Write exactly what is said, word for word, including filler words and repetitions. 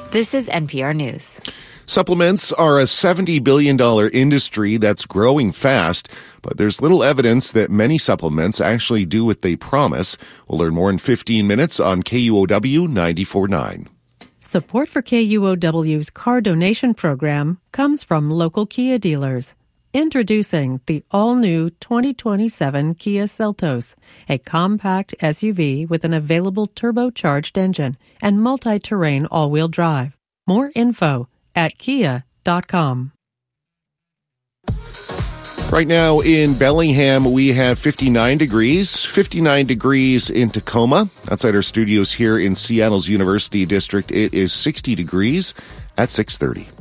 This is N P R News. Supplements are a seventy billion dollars industry that's growing fast, but there's little evidence that many supplements actually do what they promise. We'll learn more in fifteen minutes on K U O W ninety-four point nine. Support for K U O W's car donation program comes from local Kia dealers. Introducing the all-new twenty twenty-seven Kia Seltos, a compact S U V with an available turbocharged engine and multi-terrain all-wheel drive. More info at kia dot com. Right now in Bellingham, we have fifty-nine degrees, fifty-nine degrees in Tacoma. Outside our studios here in Seattle's University District, it is sixty degrees at six thirty.